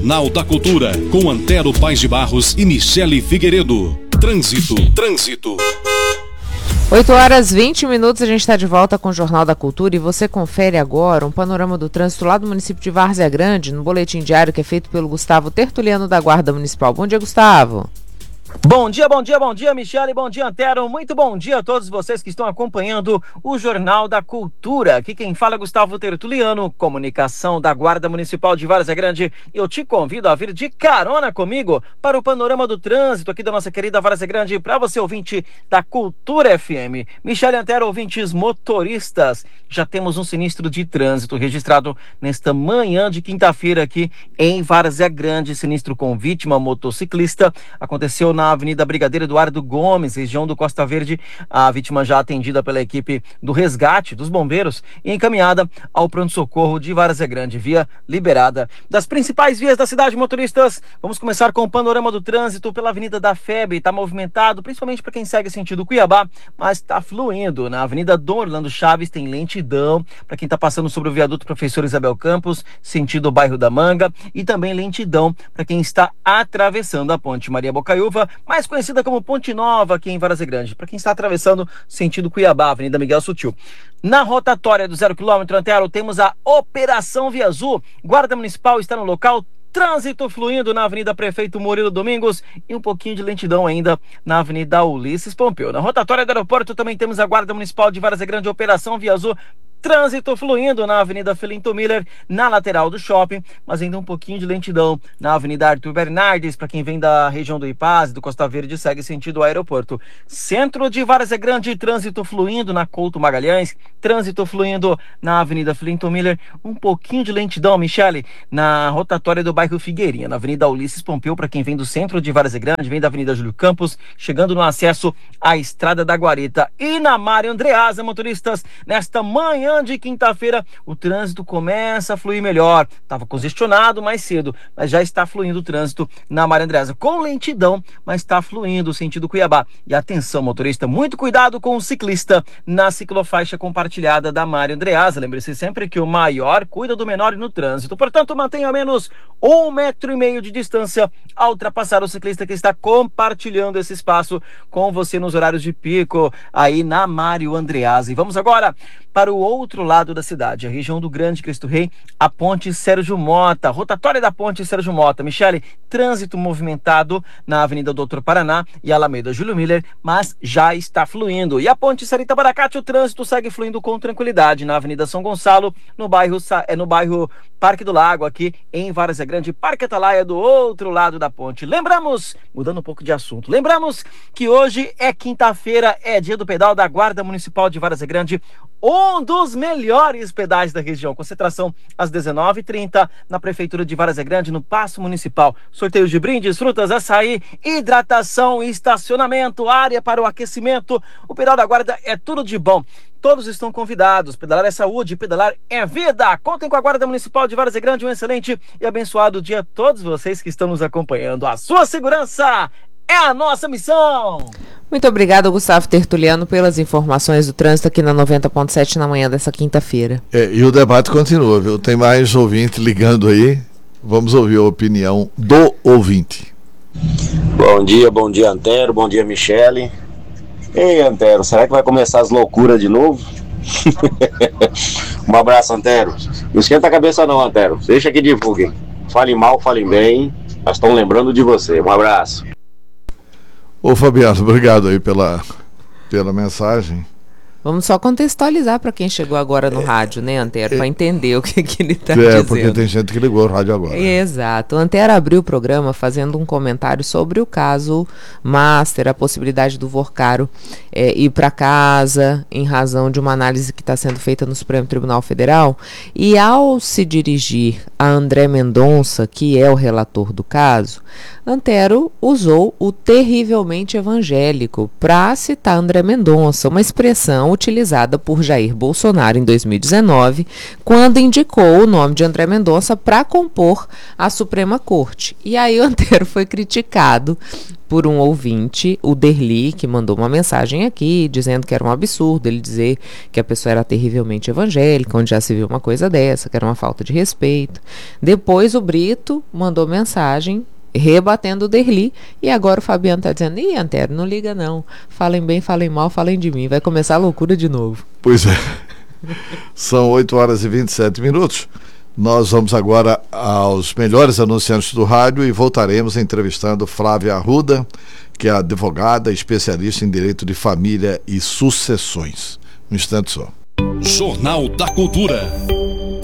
Jornal da Cultura, com Antero Paes de Barros e Michele Figueiredo. Trânsito. 8h20, a gente está de volta com o Jornal da Cultura e você confere agora um panorama do trânsito lá do município de Várzea Grande, no boletim diário que é feito pelo Gustavo Tertuliano da Guarda Municipal. Bom dia, Gustavo. Bom dia, Michele, bom dia, Antero, muito bom dia a todos vocês que estão acompanhando o Jornal da Cultura. Aqui quem fala é Gustavo Tertuliano, comunicação da Guarda Municipal de Várzea Grande. Eu te convido a vir de carona comigo para o panorama do trânsito aqui da nossa querida Várzea Grande, para você ouvinte da Cultura FM. Michele, Antero, ouvintes motoristas, já temos um sinistro de trânsito registrado nesta manhã de quinta-feira aqui em Várzea Grande, sinistro com vítima motociclista, aconteceu na Avenida Brigadeiro Eduardo Gomes, região do Costa Verde. A vítima já atendida pela equipe do resgate dos bombeiros e encaminhada ao pronto-socorro de Várzea Grande, via liberada. Das principais vias da cidade, motoristas, vamos começar com o panorama do trânsito pela Avenida da FEB. Está movimentado, principalmente para quem segue sentido Cuiabá, mas está fluindo. Na Avenida Dom Orlando Chaves tem lentidão para quem está passando sobre o viaduto Professor Isabel Campos, sentido bairro da Manga, e também lentidão para quem está atravessando a Ponte Maria Bocaiúva, mais conhecida como Ponte Nova aqui em Várzea Grande, para quem está atravessando sentido Cuiabá, Avenida Miguel Sutil. Na rotatória do 0 km, Antero, temos a Operação Via Azul. Guarda Municipal está no local, trânsito fluindo na Avenida Prefeito Murilo Domingos e um pouquinho de lentidão ainda na Avenida Ulisses Pompeu. Na rotatória do aeroporto também temos a Guarda Municipal de Várzea Grande, Operação Via Azul, trânsito fluindo na Avenida Felinto Miller, na lateral do shopping, mas ainda um pouquinho de lentidão na Avenida Arthur Bernardes, para quem vem da região do Ipaz, do Costa Verde, segue sentido aeroporto. Centro de Várzea Grande, trânsito fluindo na Couto Magalhães, trânsito fluindo na Avenida Felinto Miller, um pouquinho de lentidão, Michele, na rotatória do bairro Figueirinha, na Avenida Ulisses Pompeu, para quem vem do centro de Várzea Grande, vem da Avenida Júlio Campos, chegando no acesso à Estrada da Guarita. E na Mário Andreasa, motoristas, nesta manhã de quinta-feira, o trânsito começa a fluir melhor. Estava congestionado mais cedo, mas já está fluindo o trânsito na Mário Andreasa, com lentidão, mas está fluindo o sentido Cuiabá. E atenção, motorista, muito cuidado com o ciclista na ciclofaixa compartilhada da Mário Andreasa. Lembre-se sempre que o maior cuida do menor no trânsito. Portanto, mantenha ao menos 1,5 metro de distância ao ultrapassar o ciclista que está compartilhando esse espaço com você nos horários de pico aí na Mário Andreasa. E vamos agora para o outro lado da cidade, a região do Grande Cristo Rei, a Ponte Sérgio Mota, rotatória da Ponte Sérgio Mota. Michele, trânsito movimentado na Avenida Doutor Paraná e Alameda Júlio Miller, mas já está fluindo. E a Ponte Sarita Baracate, o trânsito segue fluindo com tranquilidade na Avenida São Gonçalo, no bairro Parque do Lago, aqui em Várzea Grande, Parque Atalaia, do outro lado da ponte. Lembramos, mudando um pouco de assunto, lembramos que hoje é quinta-feira, é dia do pedal da Guarda Municipal de Várzea Grande, um dos melhores pedais da região. Concentração às 19h30 na Prefeitura de Várzea Grande, no Paço Municipal. Sorteios de brindes, frutas, açaí, hidratação, estacionamento, área para o aquecimento. O pedal da Guarda é tudo de bom. Todos estão convidados. Pedalar é saúde, pedalar é vida. Contem com a Guarda Municipal de Várzea Grande. Um excelente e abençoado dia a todos vocês que estão nos acompanhando. A sua segurança é a nossa missão. Muito obrigado, Gustavo Tertuliano, pelas informações do trânsito aqui na 90.7 na manhã dessa quinta-feira. E o debate continua, viu? Tem mais ouvinte ligando aí. Vamos ouvir a opinião do ouvinte. Bom dia, Antero. Bom dia, Michele. Ei, Antero, será que vai começar as loucuras de novo? Um abraço, Antero. Não esquenta a cabeça não, Antero. Deixa que divulguem. Falem mal, falem bem. Nós estamos lembrando de você. Um abraço. Ô Fabiano, obrigado aí pela mensagem. Vamos só contextualizar para quem chegou agora no rádio, né, Antero, para entender o que ele está dizendo. Porque tem gente que ligou o rádio agora. Exato. O Antero abriu o programa fazendo um comentário sobre o caso Master, a possibilidade do Vorcaro ir para casa em razão de uma análise que está sendo feita no Supremo Tribunal Federal. E ao se dirigir a André Mendonça, que é o relator do caso, Antero usou o terrivelmente evangélico para citar André Mendonça, uma expressão expressão utilizada por Jair Bolsonaro em 2019, quando indicou o nome de André Mendonça para compor a Suprema Corte. E aí o Antero foi criticado por um ouvinte, o Derli, que mandou uma mensagem aqui dizendo que era um absurdo ele dizer que a pessoa era terrivelmente evangélica, onde já se viu uma coisa dessa, que era uma falta de respeito. Depois o Brito mandou mensagem rebatendo o Derli, e agora o Fabiano está dizendo: ih, Antero, não liga não, falem bem, falem mal, falem de mim, vai começar a loucura de novo. Pois é, são 8h27. Nós vamos agora aos melhores anunciantes do rádio e voltaremos entrevistando Flávia Arruda, que é advogada, especialista em direito de família e sucessões. Um instante só. Jornal da Cultura.